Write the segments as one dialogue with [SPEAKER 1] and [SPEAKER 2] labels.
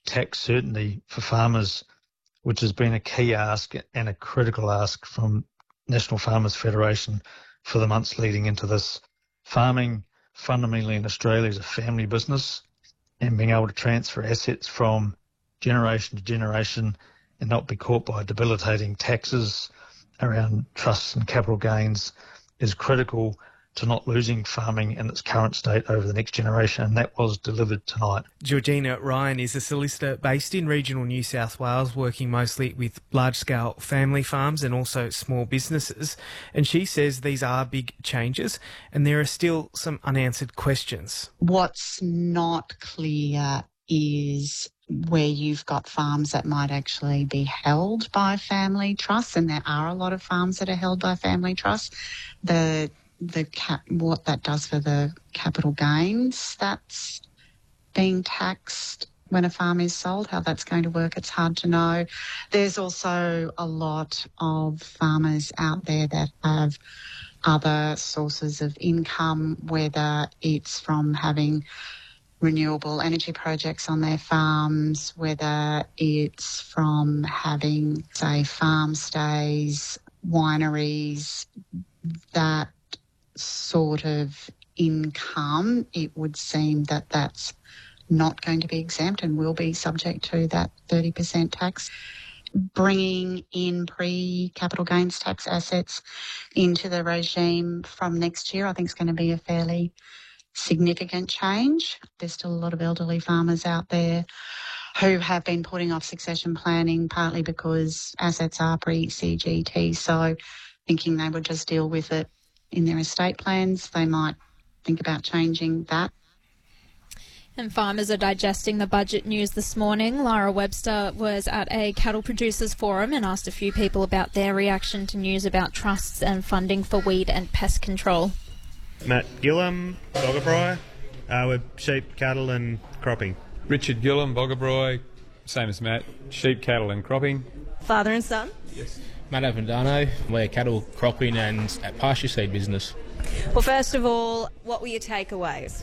[SPEAKER 1] tax certainty for farmers, which has been a key ask and a critical ask from National Farmers Federation for the months leading into this. Farming fundamentally in Australia is a family business, and being able to transfer assets from generation to generation and not be caught by debilitating taxes around trusts and capital gains is critical to not losing farming in its current state over the next generation, and that was delivered tonight.
[SPEAKER 2] Georgina Ryan is a solicitor based in regional New South Wales, working mostly with large-scale family farms and also small businesses, and she says these are big changes and there are still some unanswered questions.
[SPEAKER 3] What's not clear is where you've got farms that might actually be held by family trusts, and there are a lot of farms that are held by family trusts. What that does for the capital gains that's being taxed when a farm is sold, how that's going to work, it's hard to know. There's also a lot of farmers out there that have other sources of income, whether it's from having renewable energy projects on their farms, whether it's from having, say, farm stays, wineries, that sort of income. It would seem that that's not going to be exempt and will be subject to that 30% tax. Bringing in pre-capital gains tax assets into the regime from next year, I think is going to be a fairly significant change. There's still a lot of elderly farmers out there who have been putting off succession planning, partly because assets are pre-CGT, so thinking they would just deal with it in their estate plans. They might think about changing that.
[SPEAKER 4] And farmers are digesting the budget news this morning. Lara Webster was at a cattle producers forum and asked a few people about their reaction to news about trusts and funding for weed and pest control.
[SPEAKER 5] Matt Gillam, Boggabri. We're sheep, cattle and cropping.
[SPEAKER 6] Richard Gillam, Boggabri, same as Matt, sheep, cattle and cropping.
[SPEAKER 7] Father and son?
[SPEAKER 6] Yes.
[SPEAKER 8] Matt Avendano, we're cattle, cropping and pasture seed business.
[SPEAKER 7] Well, first of all, what were your takeaways?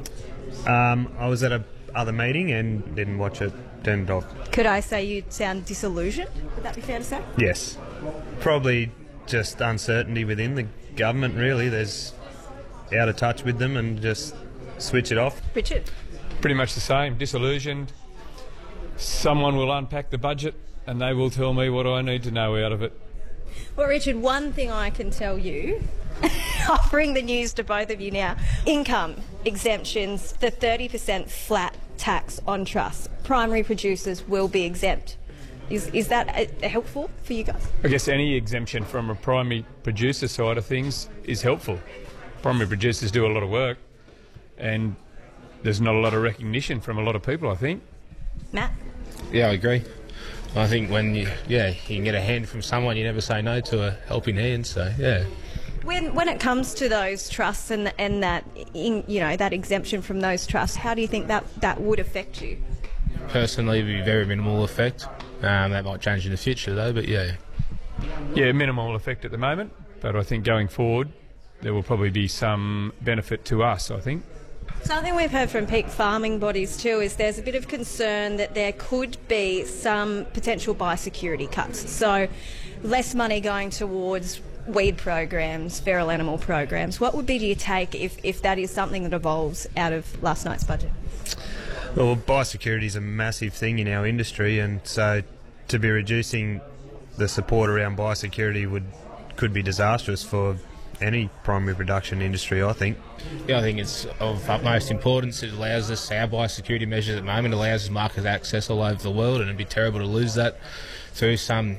[SPEAKER 5] I was at a other meeting and didn't watch it, turned it off.
[SPEAKER 7] Could I say you sound disillusioned? Would that be fair to say?
[SPEAKER 5] Yes. Probably just uncertainty within the government, really. There's out of touch with them and just switch it off.
[SPEAKER 7] Richard?
[SPEAKER 6] Pretty much the same, disillusioned. Someone will unpack the budget and they will tell me what I need to know out of it.
[SPEAKER 7] Well, Richard, one thing I can tell you, I'll bring the news to both of you now. Income exemptions, the 30% flat tax on trusts. Primary producers will be exempt. Is that helpful for you guys?
[SPEAKER 6] I guess any exemption from a primary producer side of things is helpful. Primary producers do a lot of work and there's not a lot of recognition from a lot of people, I think.
[SPEAKER 7] Matt?
[SPEAKER 8] Yeah, I agree. I think when you can get a hand from someone, you never say no to a helping hand, so yeah.
[SPEAKER 7] When it comes to those trusts and that that exemption from those trusts, how do you think that would affect you?
[SPEAKER 8] Personally, it would be very minimal effect. That might change in the future though, but yeah.
[SPEAKER 6] Yeah, minimal effect at the moment, but I think going forward there will probably be some benefit to us, I think.
[SPEAKER 7] Something we've heard from peak farming bodies too is there's a bit of concern that there could be some potential biosecurity cuts. So less money going towards weed programs, feral animal programs. What would be your take if that is something that evolves out of last night's budget?
[SPEAKER 5] Well, biosecurity is a massive thing in our industry, and so to be reducing the support around biosecurity could be disastrous for any primary production industry, I think.
[SPEAKER 8] Yeah, I think it's of utmost importance. It allows us, our biosecurity measures at the moment allows us market access all over the world, and it'd be terrible to lose that through some,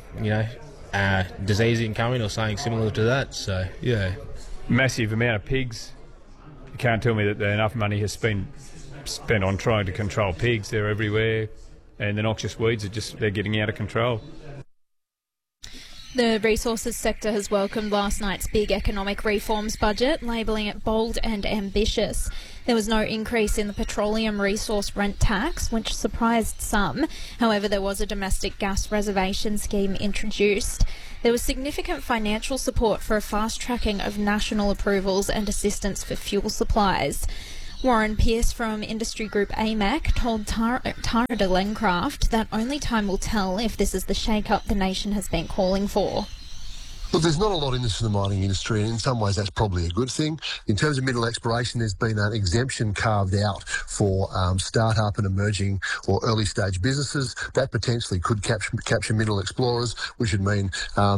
[SPEAKER 8] disease incoming or something similar to that. So, yeah.
[SPEAKER 6] Massive amount of pigs. You can't tell me that enough money has been spent on trying to control pigs. They're everywhere, and the noxious weeds they're getting out of control.
[SPEAKER 4] The resources sector has welcomed last night's big economic reforms budget, labelling it bold and ambitious. There was no increase in the petroleum resource rent tax, which surprised some. However, there was a domestic gas reservation scheme introduced. There was significant financial support for a fast-tracking of national approvals and assistance for fuel supplies. Warren Pearce from industry group AMAC told Tara de Lencraft that only time will tell if this is the shake-up the nation has been calling for.
[SPEAKER 9] Look, there's not a lot in this for the mining industry, and in some ways that's probably a good thing. In terms of mineral exploration, there's been an exemption carved out for start-up and emerging or early-stage businesses. That potentially could capture mineral explorers, which would mean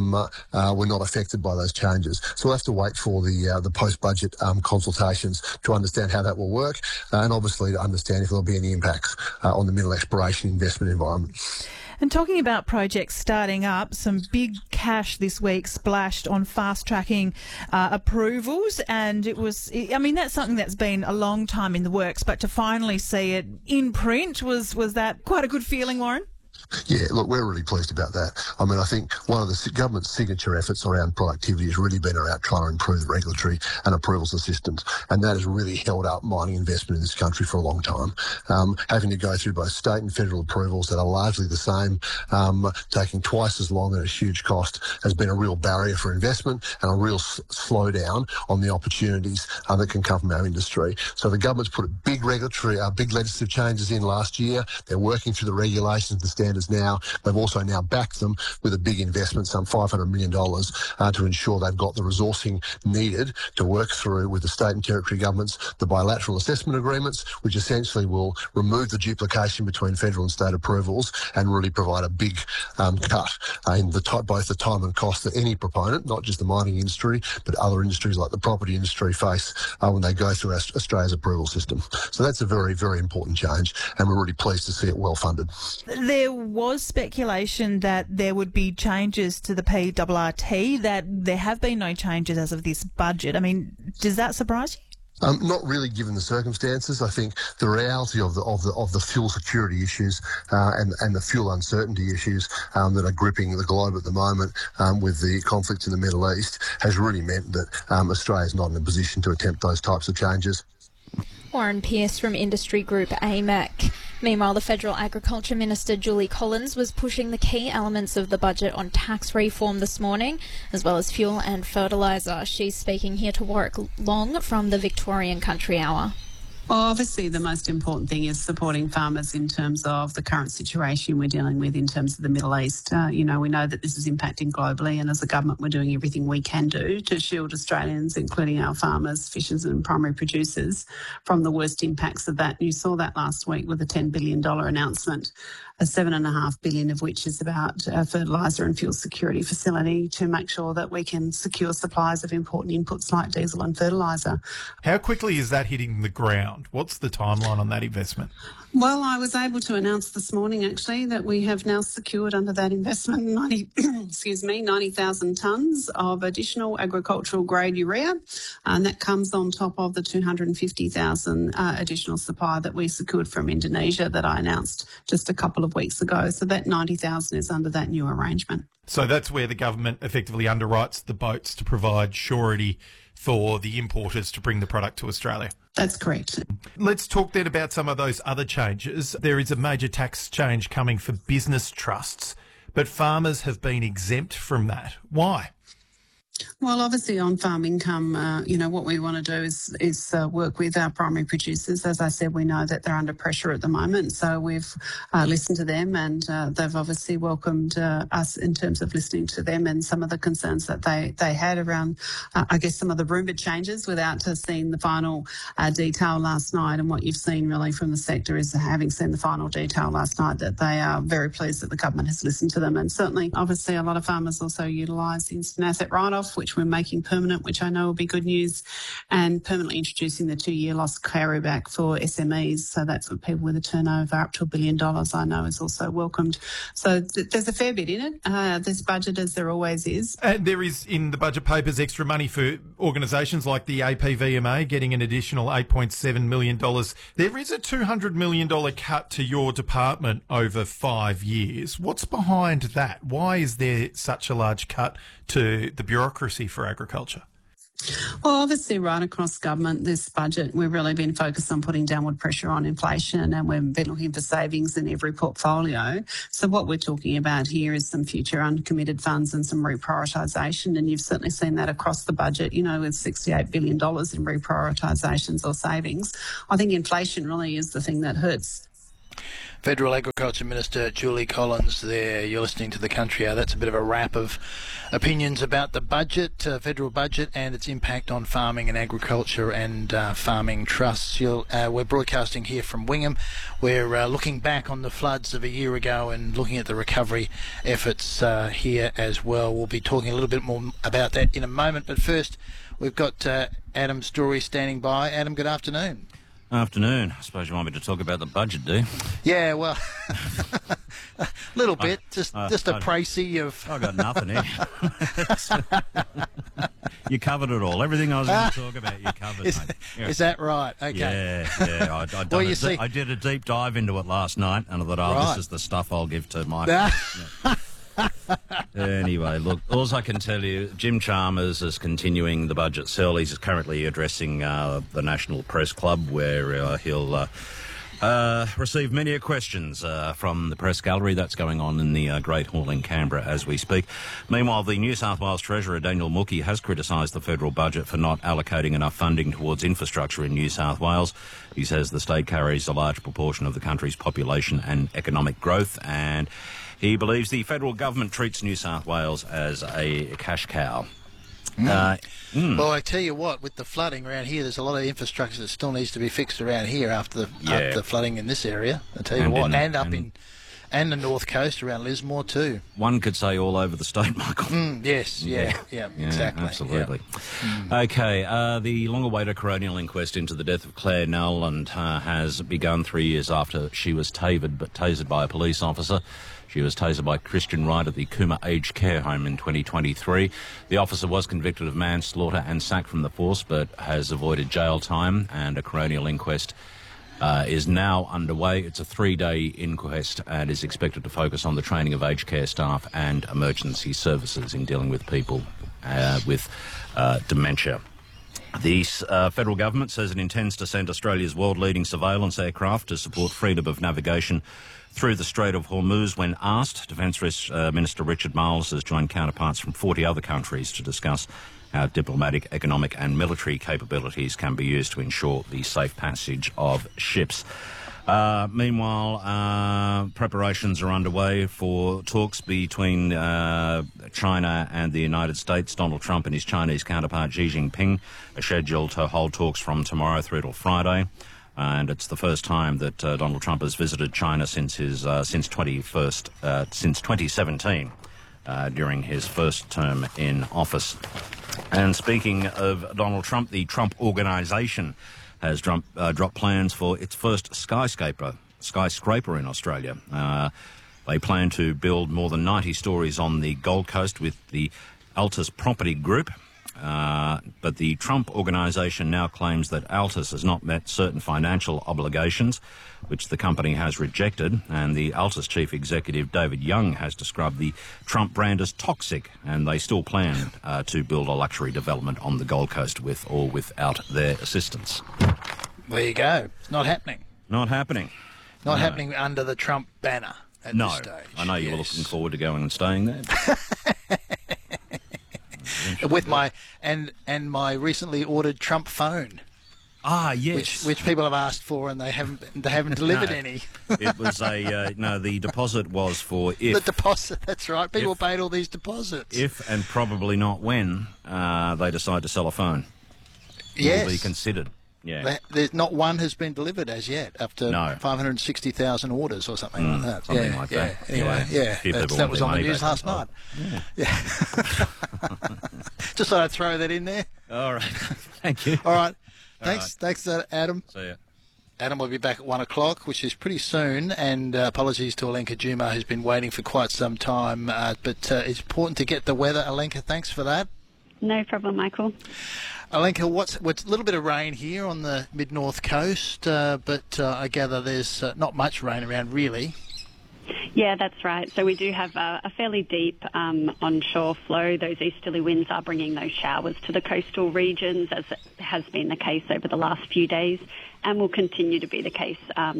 [SPEAKER 9] we're not affected by those changes. So we'll have to wait for the post-budget consultations to understand how that will work, and obviously to understand if there'll be any impacts on the mineral exploration investment environment.
[SPEAKER 10] And talking about projects starting up, some big cash this week splashed on fast-tracking approvals, and that's something that's been a long time in the works, but to finally see it in print, was that quite a good feeling, Warren?
[SPEAKER 9] Yeah, look, we're really pleased about that. I mean, I think one of the government's signature efforts around productivity has really been around trying to improve the regulatory and approvals systems, and that has really held up mining investment in this country for a long time. Having to go through both state and federal approvals that are largely the same, taking twice as long at a huge cost, has been a real barrier for investment and a real slowdown on the opportunities that can come from our industry. So the government's put big legislative changes in last year. They're working through the regulations, the standards now. They've also now backed them with a big investment, some $500 million, to ensure they've got the resourcing needed to work through with the state and territory governments the bilateral assessment agreements, which essentially will remove the duplication between federal and state approvals and really provide a big cut in both the time and cost that any proponent, not just the mining industry, but other industries like the property industry face when they go through Australia's approval system. So that's a very, very important change, and we're really pleased to see it well funded.
[SPEAKER 10] There was speculation that there would be changes to the PRRT, that there have been no changes as of this budget. I mean, does that surprise you?
[SPEAKER 9] Not really, given the circumstances. I think the reality of the fuel security issues and the fuel uncertainty issues that are gripping the globe at the moment with the conflicts in the Middle East has really meant that Australia is not in a position to attempt those types of changes.
[SPEAKER 4] Warren Pearce from industry group AMAC. Meanwhile, the Federal Agriculture Minister Julie Collins was pushing the key elements of the budget on tax reform this morning, as well as fuel and fertiliser. She's speaking here to Warwick Long from the Victorian Country Hour.
[SPEAKER 11] Well, obviously the most important thing is supporting farmers in terms of the current situation we're dealing with in terms of the Middle East. We know that this is impacting globally, and as a government we're doing everything we can do to shield Australians, including our farmers, fishers and primary producers, from the worst impacts of that. And you saw that last week with a $10 billion announcement, $7.5 billion of which is about a fertiliser and fuel security facility to make sure that we can secure supplies of important inputs like diesel and fertiliser.
[SPEAKER 12] How quickly is that hitting the ground? What's the timeline on that investment?
[SPEAKER 11] Well, I was able to announce this morning, actually, that we have now secured under that investment 90,000 tonnes of additional agricultural grade urea, and that comes on top of the 250,000 additional supply that we secured from Indonesia that I announced just a couple of weeks ago. So that 90,000 is under that new arrangement.
[SPEAKER 12] So that's where the government effectively underwrites the boats to provide surety for the importers to bring the product to Australia.
[SPEAKER 11] That's correct.
[SPEAKER 12] Let's talk then about some of those other changes. There is a major tax change coming for business trusts, but farmers have been exempt from that. Why?
[SPEAKER 11] Well, obviously on farm income, what we want to do is work with our primary producers. As I said, we know that they're under pressure at the moment, so we've listened to them, and they've obviously welcomed us in terms of listening to them and some of the concerns that they had around, some of the rumoured changes without seeing the final detail last night. And what you've seen really from the sector is, having seen the final detail last night, that they are very pleased that the government has listened to them. And certainly, obviously, a lot of farmers also utilise the instant asset write-off, which we're making permanent, which I know will be good news, and permanently introducing the 2-year loss carryback for SMEs. So that's for people with a turnover up to $1 billion, I know is also welcomed. So there's a fair bit in it, this budget, as there always is.
[SPEAKER 12] And there is, in the budget papers, extra money for organisations like the APVMA getting an additional $8.7 million. There is a $200 million cut to your department over 5 years. What's behind that? Why is there such a large cut to the bureaucracy for agriculture?
[SPEAKER 11] Well, obviously, right across government, this budget, we've really been focused on putting downward pressure on inflation, and we've been looking for savings in every portfolio. So what we're talking about here is some future uncommitted funds and some reprioritisation, and you've certainly seen that across the budget, you know, with $68 billion in reprioritisations or savings. I think inflation really is the thing that hurts.
[SPEAKER 13] Federal Agriculture Minister Julie Collins there. You're listening to The Country Hour. That's a bit of a wrap of opinions about the budget, federal budget, and its impact on farming and agriculture and farming trusts. We're broadcasting here from Wingham. We're looking back on the floods of a year ago and looking at the recovery efforts here as well. We'll be talking a little bit more about that in a moment. But first, we've got Adam Story standing by. Adam, good afternoon.
[SPEAKER 14] Afternoon. I suppose you want me to talk about the budget, do you?
[SPEAKER 13] Yeah, well, a little bit. Just a précis of...
[SPEAKER 14] I got nothing here. You covered it all. Everything I was going to talk about, you covered, mate. Yeah.
[SPEAKER 13] Is that right? Okay.
[SPEAKER 14] Yeah. I did a deep dive into it last night, and I thought, this is the stuff I'll give to Michael. Anyway, look, all I can tell you, Jim Chalmers is continuing the budget sell. He's currently addressing the National Press Club, where he'll receive many questions from the press gallery. That's going on in the Great Hall in Canberra as we speak. Meanwhile, the New South Wales Treasurer, Daniel Mookhey, has criticised the federal budget for not allocating enough funding towards infrastructure in New South Wales. He says the state carries a large proportion of the country's population and economic growth, and he believes the federal government treats New South Wales as a cash cow.
[SPEAKER 13] Well, I tell you what, with the flooding around here, there's a lot of infrastructure that still needs to be fixed around here after the flooding in this area. I tell you what, and the north coast around Lismore too.
[SPEAKER 14] One could say all over the state, Michael.
[SPEAKER 13] Yes, exactly.
[SPEAKER 14] Absolutely. Yeah. Okay, the long-awaited coronial inquest into the death of Claire Nowland has begun 3 years after she was tasered by a police officer. She was tasered by Christian Wright at the Cooma Aged Care Home in 2023. The officer was convicted of manslaughter and sacked from the force, but has avoided jail time, and a coronial inquest is now underway. It's a 3-day inquest and is expected to focus on the training of aged care staff and emergency services in dealing with people with dementia. The federal government says it intends to send Australia's world-leading surveillance aircraft to support freedom of navigation through the Strait of Hormuz. When asked, Defence Minister Richard Marles has joined counterparts from 40 other countries to discuss how diplomatic, economic and military capabilities can be used to ensure the safe passage of ships. Meanwhile, preparations are underway for talks between China and the United States. Donald Trump and his Chinese counterpart Xi Jinping are scheduled to hold talks from tomorrow through till Friday. And it's the first time that Donald Trump has visited China since 2017, during his first term in office. And speaking of Donald Trump, the Trump Organisation has dropped plans for its first skyscraper in Australia. They plan to build more than 90 stories on the Gold Coast with the Altus Property Group. But the Trump Organisation now claims that Altus has not met certain financial obligations, which the company has rejected, and the Altus chief executive David Young has described the Trump brand as toxic, and they still plan to build a luxury development on the Gold Coast with or without their assistance.
[SPEAKER 13] There you go. It's not happening.
[SPEAKER 14] Not happening.
[SPEAKER 13] Not happening under the Trump banner at this stage.
[SPEAKER 14] I know you were looking forward to going and staying there.
[SPEAKER 13] With my my recently ordered Trump phone.
[SPEAKER 14] Ah, yes.
[SPEAKER 13] Which people have asked for, and they haven't delivered any.
[SPEAKER 14] It was the deposit was for if.
[SPEAKER 13] The deposit, that's right. People paid all these deposits.
[SPEAKER 14] If and probably not when they decide to sell a phone.
[SPEAKER 13] Yes.
[SPEAKER 14] Will be considered. Yeah.
[SPEAKER 13] There's not one has been delivered as yet, after 560,000 orders or something like that.
[SPEAKER 14] Something like that.
[SPEAKER 13] Anyway, that was on the news last night. Yeah. Just thought I'd throw that in there.
[SPEAKER 14] All right. Thank you.
[SPEAKER 13] All right. Thanks, Adam.
[SPEAKER 14] See ya.
[SPEAKER 13] Adam will be back at 1 o'clock, which is pretty soon, and apologies to Alenka Juma, who's been waiting for quite some time, but it's important to get the weather. Alenka, thanks for that.
[SPEAKER 15] No problem, Michael.
[SPEAKER 13] Alenka, what's a little bit of rain here on the mid-north coast, but I gather there's not much rain around, really.
[SPEAKER 15] Yeah, that's right. So we do have a fairly deep onshore flow. Those easterly winds are bringing those showers to the coastal regions, as has been the case over the last few days, and will continue to be the case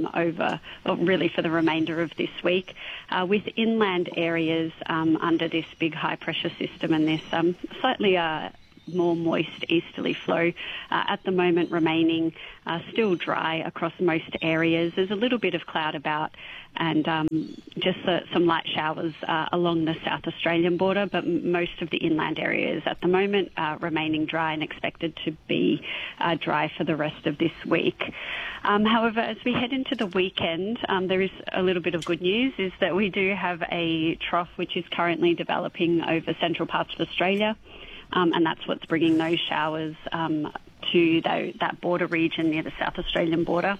[SPEAKER 15] really for the remainder of this week. With inland areas under this big high-pressure system and this slightly more moist easterly flow at the moment remaining still dry across most areas. There's a little bit of cloud about and just some light showers along the South Australian border, but most of the inland areas at the moment remaining dry and expected to be dry for the rest of this week. However, as we head into the weekend, there is a little bit of good news, is that we do have a trough which is currently developing over central parts of Australia. And that's what's bringing those showers to that border region near the South Australian border.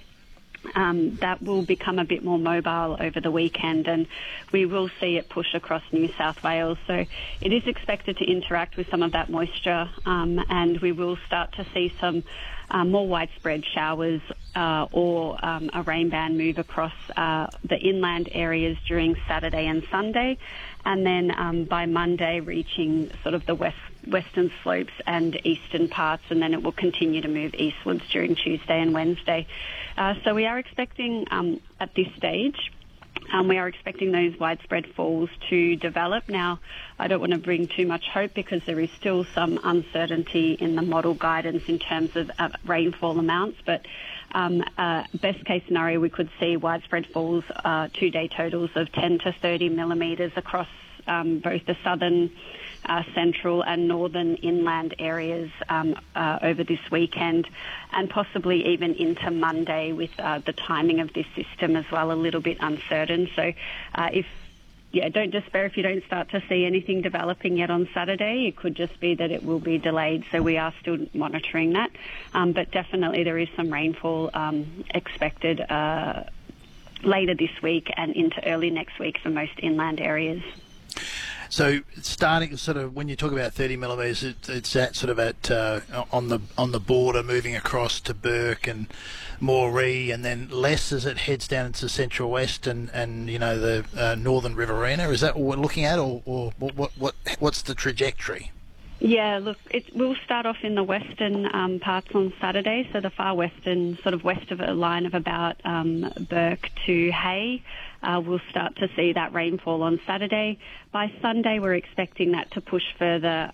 [SPEAKER 15] That will become a bit more mobile over the weekend, and we will see it push across New South Wales. So it is expected to interact with some of that moisture, and we will start to see some more widespread showers or a rain band move across the inland areas during Saturday and Sunday, and then by Monday reaching sort of the western slopes and eastern parts, and then it will continue to move eastwards during Tuesday and Wednesday. So we are expecting at this stage, we are expecting those widespread falls to develop. Now, I don't want to bring too much hope because there is still some uncertainty in the model guidance in terms of rainfall amounts, but best case scenario, we could see widespread falls, 2-day totals of 10 to 30 millimetres across both the southern, central and northern inland areas over this weekend, and possibly even into Monday, with the timing of this system as well a little bit uncertain. So don't despair if you don't start to see anything developing yet on Saturday. It could just be that it will be delayed, so we are still monitoring that. But definitely there is some rainfall expected later this week and into early next week for most inland areas.
[SPEAKER 13] So starting sort of when you talk about 30 millimetres, it's at sort of on the border, moving across to Burke and Moree, and then less as it heads down into Central West and the Northern Riverina. Is that what we're looking at, or what's the trajectory?
[SPEAKER 15] Yeah, look, we'll start off in the western parts on Saturday, so the far western, sort of west of a line of about Burke to Hay. We'll start to see that rainfall on Saturday. By Sunday, we're expecting that to push further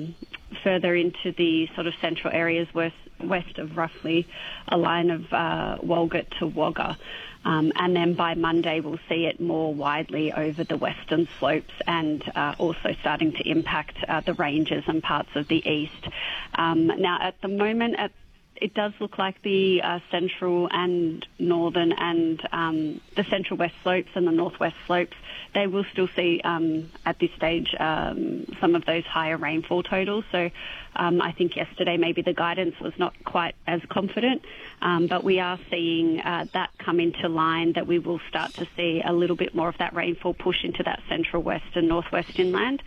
[SPEAKER 15] into the sort of central areas west of roughly a line of Walgett to Wagga. And then by Monday, we'll see it more widely over the western slopes and also starting to impact the ranges and parts of the east. Now, at the moment, it does look like the central and northern and the central west slopes and the northwest slopes, they will still see at this stage some of those higher rainfall totals. So I think yesterday maybe the guidance was not quite as confident, but we are seeing that come into line, that we will start to see a little bit more of that rainfall push into that central west and northwest inland.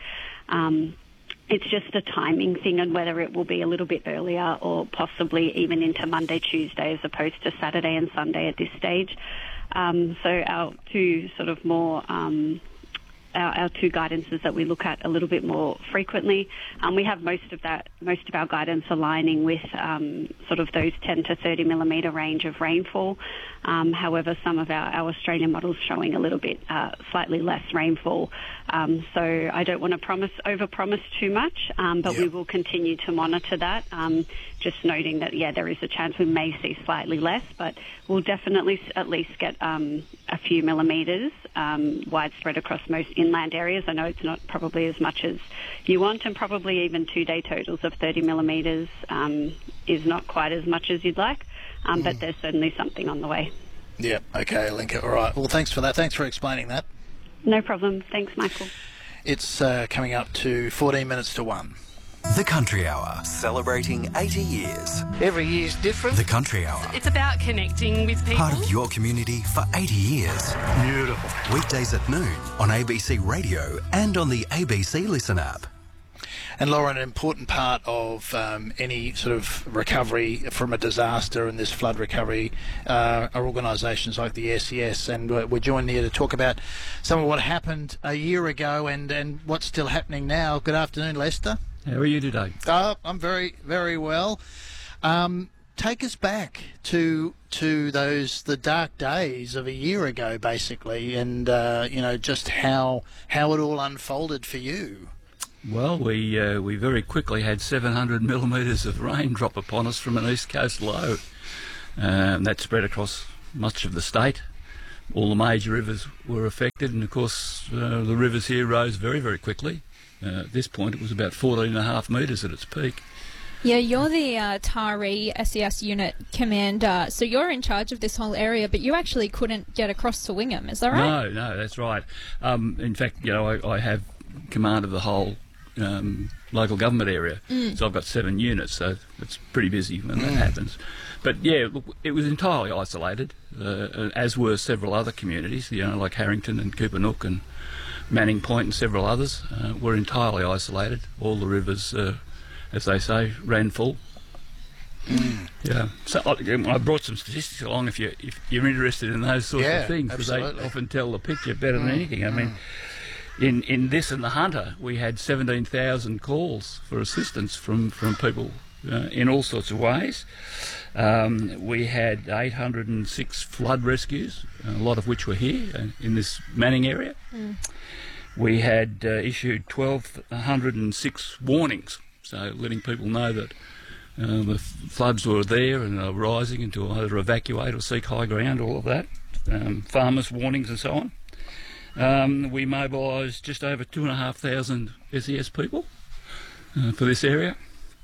[SPEAKER 15] It's just a timing thing, and whether it will be a little bit earlier or possibly even into Monday, Tuesday, as opposed to Saturday and Sunday at this stage. So our two sort of more our two guidances that we look at a little bit more frequently. We have most of our guidance aligning with sort of those 10 to 30 millimetre range of rainfall. However, some of our Australian models showing a little bit slightly less rainfall. So I don't want to overpromise too much, but we will continue to monitor that. Just noting that, there is a chance we may see slightly less, but we'll definitely at least get a few millimetres widespread across most inland areas. I know it's not probably as much as you want, and probably even 2-day totals of 30 millimetres is not quite as much as you'd like, but there's certainly something on the way.
[SPEAKER 13] Yeah, okay, Linka. All right. Well, thanks for that. Thanks for explaining that.
[SPEAKER 15] No problem. Thanks, Michael.
[SPEAKER 13] It's coming up to 14 minutes to 1.
[SPEAKER 16] The Country Hour, celebrating 80 years.
[SPEAKER 17] Every year's different.
[SPEAKER 16] The Country Hour.
[SPEAKER 18] It's about connecting with people.
[SPEAKER 16] Part of your community for 80 years.
[SPEAKER 17] Beautiful.
[SPEAKER 16] Weekdays at noon on ABC Radio and on the ABC Listen app.
[SPEAKER 13] And Laura, an important part of any sort of recovery from a disaster and this flood recovery are organisations like the SES, and we're joined here to talk about some of what happened a year ago and what's still happening now. Good afternoon, Lester.
[SPEAKER 17] How are you today?
[SPEAKER 13] I'm very, very well. Take us back to the dark days of a year ago, basically, and just how it all unfolded for you.
[SPEAKER 17] Well, we very quickly had 700 millimetres of rain drop upon us from an east coast low. That spread across much of the state. All the major rivers were affected, and of course the rivers here rose very, very quickly. At this point, it was about 14.5 metres at its peak.
[SPEAKER 4] Yeah, you're the Taree SES unit commander, so you're in charge of this whole area, but you actually couldn't get across to Wingham, is that right?
[SPEAKER 17] No, that's right. In fact, I have command of the whole local government area, so I've got 7 units, so it's pretty busy when that happens. But yeah, look, it was entirely isolated, as were several other communities, like Harrington and Coopernook and Manning Point and several others were entirely isolated. All the rivers, as they say, ran full. Yeah. So I brought some statistics along if you're interested in those sorts of things, because they often tell the picture better than anything. I mean, in this and the Hunter, we had 17,000 calls for assistance from people in all sorts of ways. We had 806 flood rescues, a lot of which were here in this Manning area. We had issued 1,206 warnings, so letting people know that the floods were there and are rising, and to either evacuate or seek high ground, all of that. Farmers' warnings and so on. We mobilised just over 2,500 SES people for this area.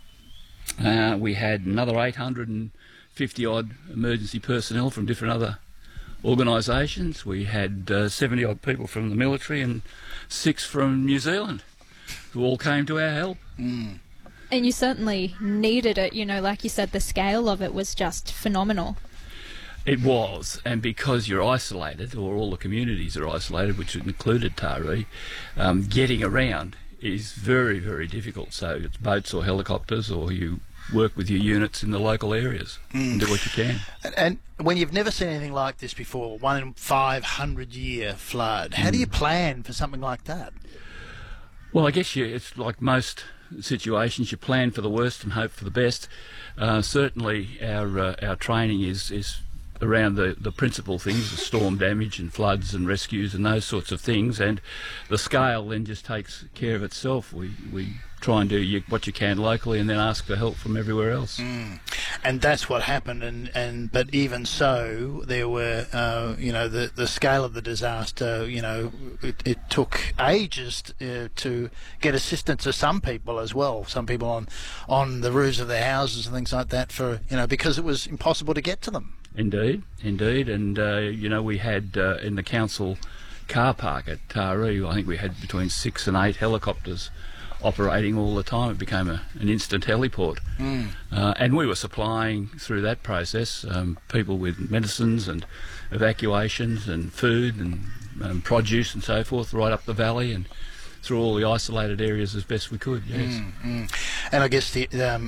[SPEAKER 17] We had another 850-odd emergency personnel from different other organisations. We had 70-odd people from the military and 6 from New Zealand who all came to our help.
[SPEAKER 4] And you certainly needed it, like you said, the scale of it was just phenomenal.
[SPEAKER 17] It was, and because you're isolated, or all the communities are isolated, which included Taree, getting around is very, very difficult. So it's boats or helicopters, or you work with your units in the local areas and do what you can.
[SPEAKER 13] And when you've never seen anything like this before, 1 in 500-year flood, how do you plan for something like that?
[SPEAKER 17] Well, I guess it's like most situations, you plan for the worst and hope for the best. Certainly our training is around the principal things, the storm damage and floods and rescues and those sorts of things, and the scale then just takes care of itself. We try and do what you can locally and then ask for help from everywhere else.
[SPEAKER 13] And that's what happened, but even so, there were the scale of the disaster, it took ages to get assistance to some people as well, some people on the roofs of their houses and things like that, because it was impossible to get to them.
[SPEAKER 17] Indeed, and we had in the council car park at Taree, I think we had between 6 and 8 helicopters operating all the time. It became an instant heliport. And we were supplying through that process people with medicines and evacuations and food and produce and so forth right up the valley and through all the isolated areas as best we could. Yes.
[SPEAKER 13] And I guess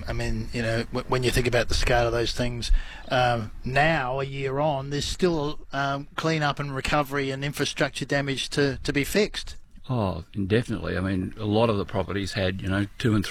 [SPEAKER 13] when you think about the scale of those things, now a year on, there's still clean up and recovery and infrastructure damage to be fixed.
[SPEAKER 17] Oh, indefinitely. I mean, a lot of the properties had 2 and